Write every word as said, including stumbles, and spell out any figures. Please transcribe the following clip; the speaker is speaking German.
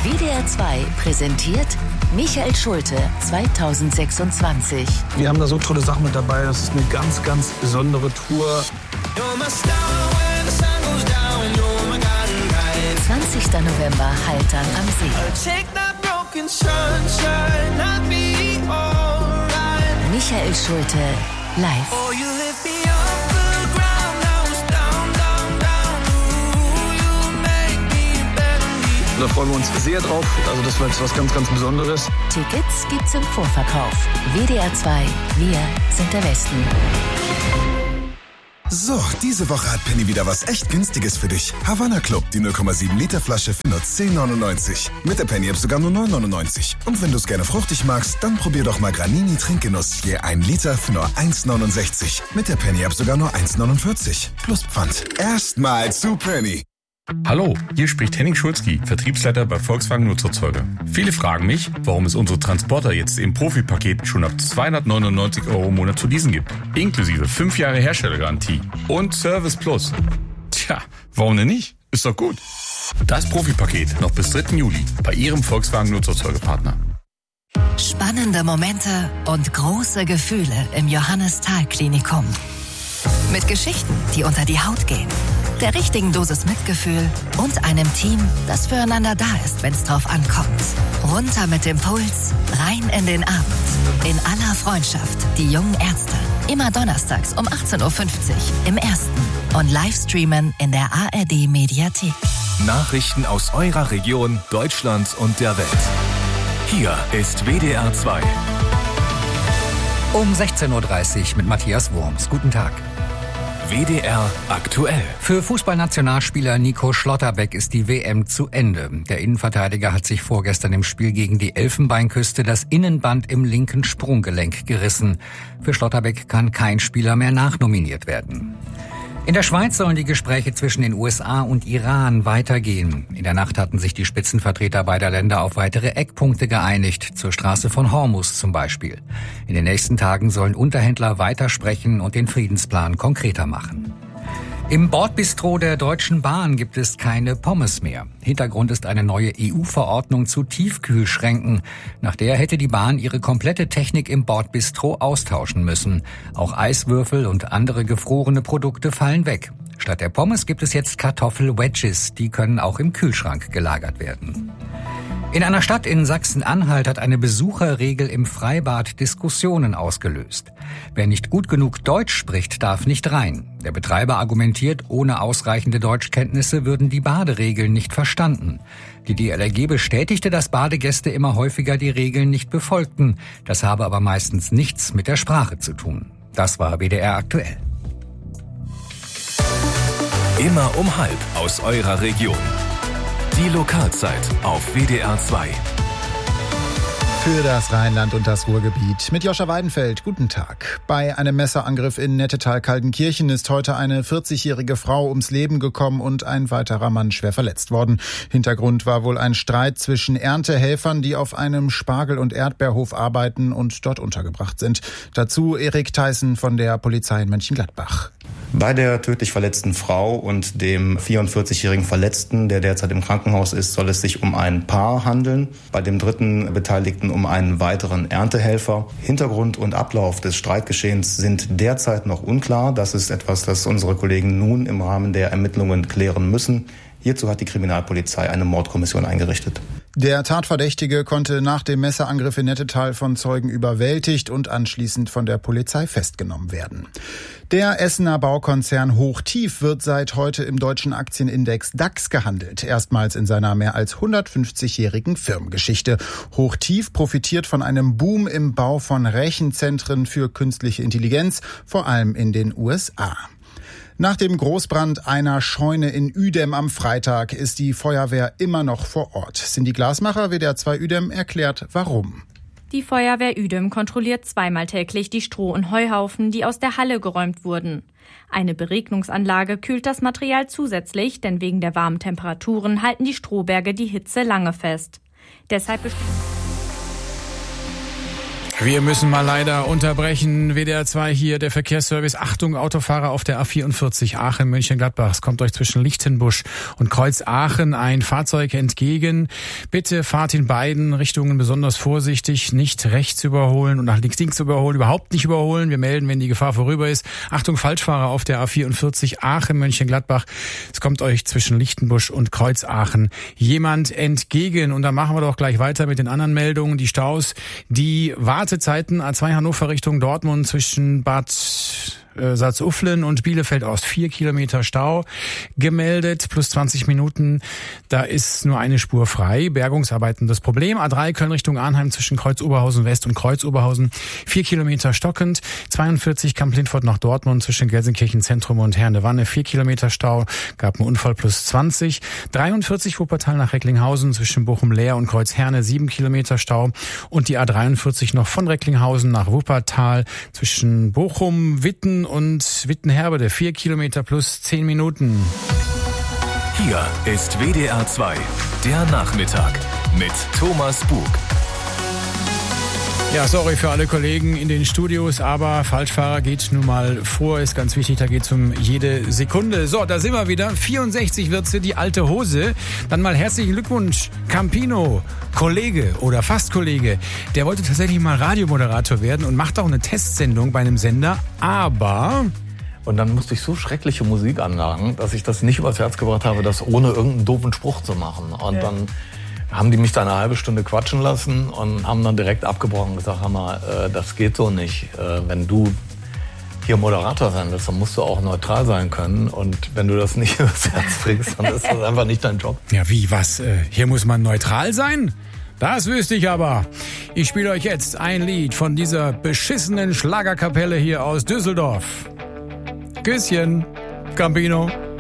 W D R zwei präsentiert Michael Schulte zweitausendsechsundzwanzig. Wir haben da so tolle Sachen mit dabei. Das ist eine ganz, ganz besondere Tour. zwanzigster November, Haltern am See. Michael Schulte live. Da freuen wir uns sehr drauf. Also das war jetzt was ganz, ganz Besonderes. Tickets gibt's im Vorverkauf. W D R zwei, wir sind der Westen. So, diese Woche hat Penny wieder was echt Günstiges für dich. Havana Club, die null Komma sieben Liter Flasche für nur zehn neunundneunzig. Mit der Penny App sogar nur neun neunundneunzig. Und wenn du es gerne fruchtig magst, dann probier doch mal Granini Trinkgenuss. Je ein Liter für nur eins neunundsechzig. Mit der Penny App sogar nur eins neunundvierzig. Plus Pfand. Erstmal zu Penny. Hallo, hier spricht Henning Schulzki, Vertriebsleiter bei Volkswagen Nutzerzeuger. Viele fragen mich, warum es unsere Transporter jetzt im Profi-Paket schon ab zweihundertneunundneunzig Euro im Monat zu leasen gibt. Inklusive fünf Jahre Herstellergarantie und Service Plus. Tja, warum denn nicht? Ist doch gut. Das Profi-Paket noch bis dritten Juli bei Ihrem Volkswagen Nutzerzeugerpartner. Spannende Momente und große Gefühle im Johannes-Thal-Klinikum. Mit Geschichten, die unter die Haut gehen. Der richtigen Dosis Mitgefühl und einem Team, das füreinander da ist, wenn es drauf ankommt. Runter mit dem Puls, rein in den Abend. In aller Freundschaft, die jungen Ärzte. Immer donnerstags um achtzehn Uhr fünfzig im Ersten. Und Livestreamen in der A R D-Mediathek. Nachrichten aus eurer Region, Deutschland und der Welt. Hier ist W D R zwei. Um sechzehn Uhr dreißig mit Matthias Wurms. Guten Tag. W D R aktuell. Für Fußballnationalspieler Nico Schlotterbeck ist die W M zu Ende. Der Innenverteidiger hat sich vorgestern im Spiel gegen die Elfenbeinküste das Innenband im linken Sprunggelenk gerissen. Für Schlotterbeck kann kein Spieler mehr nachnominiert werden. In der Schweiz sollen die Gespräche zwischen den U S A und Iran weitergehen. In der Nacht hatten sich die Spitzenvertreter beider Länder auf weitere Eckpunkte geeinigt, zur Straße von Hormuz zum Beispiel. In den nächsten Tagen sollen Unterhändler weitersprechen und den Friedensplan konkreter machen. Im Bordbistro der Deutschen Bahn gibt es keine Pommes mehr. Hintergrund ist eine neue E U-Verordnung zu Tiefkühlschränken. Nach der hätte die Bahn ihre komplette Technik im Bordbistro austauschen müssen. Auch Eiswürfel und andere gefrorene Produkte fallen weg. Statt der Pommes gibt es jetzt Kartoffel-Wedges. Die können auch im Kühlschrank gelagert werden. In einer Stadt in Sachsen-Anhalt hat eine Besucherregel im Freibad Diskussionen ausgelöst. Wer nicht gut genug Deutsch spricht, darf nicht rein. Der Betreiber argumentiert, ohne ausreichende Deutschkenntnisse würden die Baderegeln nicht verstanden. Die D L R G bestätigte, dass Badegäste immer häufiger die Regeln nicht befolgten. Das habe aber meistens nichts mit der Sprache zu tun. Das war W D R aktuell. Immer um halb aus eurer Region. Die Lokalzeit auf W D R zwei. Für das Rheinland und das Ruhrgebiet mit Joscha Weidenfeld. Guten Tag. Bei einem Messerangriff in Nettetal-Kaltenkirchen ist heute eine vierzigjährige Frau ums Leben gekommen und ein weiterer Mann schwer verletzt worden. Hintergrund war wohl ein Streit zwischen Erntehelfern, die auf einem Spargel- und Erdbeerhof arbeiten und dort untergebracht sind. Dazu Erik Theissen von der Polizei in Mönchengladbach. Bei der tödlich verletzten Frau und dem vierundvierzigjährigen Verletzten, der derzeit im Krankenhaus ist, soll es sich um ein Paar handeln. Bei dem dritten Beteiligten um einen weiteren Erntehelfer. Hintergrund und Ablauf des Streitgeschehens sind derzeit noch unklar. Das ist etwas, das unsere Kollegen nun im Rahmen der Ermittlungen klären müssen. Hierzu hat die Kriminalpolizei eine Mordkommission eingerichtet. Der Tatverdächtige konnte nach dem Messerangriff in Nettetal von Zeugen überwältigt und anschließend von der Polizei festgenommen werden. Der Essener Baukonzern Hochtief wird seit heute im deutschen Aktienindex DAX gehandelt. Erstmals in seiner mehr als hundertfünfzigjährigen Firmengeschichte. Hochtief profitiert von einem Boom im Bau von Rechenzentren für künstliche Intelligenz, vor allem in den U S A. Nach dem Großbrand einer Scheune in Uedem am Freitag ist die Feuerwehr immer noch vor Ort. Cindy Glasmacher, W D R zwei Uedem, erklärt warum. Die Feuerwehr Uedem kontrolliert zweimal täglich die Stroh- und Heuhaufen, die aus der Halle geräumt wurden. Eine Beregnungsanlage kühlt das Material zusätzlich, denn wegen der warmen Temperaturen halten die Strohberge die Hitze lange fest. Deshalb Wir müssen mal leider unterbrechen. W D R zwei hier, der Verkehrsservice. Achtung, Autofahrer auf der A vierundvierzig Aachen-Mönchengladbach. Es kommt euch zwischen Lichtenbusch und Kreuz Aachen ein Fahrzeug entgegen. Bitte fahrt in beiden Richtungen besonders vorsichtig. Nicht rechts überholen und nach links, links überholen. Überhaupt nicht überholen. Wir melden, wenn die Gefahr vorüber ist. Achtung, Falschfahrer auf der A vierundvierzig Aachen-Mönchengladbach. Es kommt euch zwischen Lichtenbusch und Kreuz Aachen jemand entgegen. Und dann machen wir doch gleich weiter mit den anderen Meldungen. Die Staus, die Wartezeiten A zwei Hannover Richtung Dortmund zwischen Bad äh, Salzuflen und Bielefeld Ost. Vier Kilometer Stau gemeldet, plus zwanzig Minuten. Da ist nur eine Spur frei. Bergungsarbeiten das Problem. A drei Köln Richtung Arnheim zwischen Kreuz Oberhausen West und Kreuz Oberhausen. Vier Kilometer stockend. zweiundvierzig Kamp-Lindfort nach Dortmund zwischen Gelsenkirchen Zentrum und Herne-Wanne. Vier Kilometer Stau. Gab einen Unfall, plus zwanzig. dreiundvierzig Wuppertal nach Recklinghausen zwischen Bochum-Leer und Kreuz Herne. Sieben Kilometer Stau. Und die A dreiundvierzig noch von Recklinghausen nach Wuppertal zwischen Bochum, Witten und Wittenherbede. Vier Kilometer plus zehn Minuten. Hier ist W D R zwei, der Nachmittag mit Thomas Bug. Ja, sorry für alle Kollegen in den Studios, aber Falschfahrer geht nun mal vor, ist ganz wichtig, da geht's um jede Sekunde. So, da sind wir wieder. vierundsechzig wird sie, die alte Hose. Dann mal herzlichen Glückwunsch, Campino, Kollege oder fast Kollege. Der wollte tatsächlich mal Radiomoderator werden und macht auch eine Testsendung bei einem Sender, aber... Und dann musste ich so schreckliche Musik anlagen, dass ich das nicht übers Herz gebracht habe, das ohne irgendeinen doofen Spruch zu machen. Und ja. dann haben die mich da eine halbe Stunde quatschen lassen und haben dann direkt abgebrochen und gesagt, hör mal, äh, das geht so nicht. Äh, wenn du hier Moderator sein willst, dann musst du auch neutral sein können. Und wenn du das nicht übers Herz bringst, dann ist das einfach nicht dein Job. Ja, wie, was? Äh, hier muss man neutral sein? Das wüsste ich aber. Ich spiele euch jetzt ein Lied von dieser beschissenen Schlagerkapelle hier aus Düsseldorf. Küsschen, Campino.